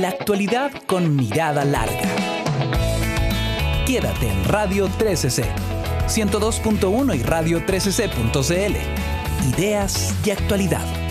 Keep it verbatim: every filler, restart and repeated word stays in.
La actualidad con mirada larga. Quédate en Radio trece ce, ciento dos punto uno y radio trece ce punto ce ele. Ideas y actualidad.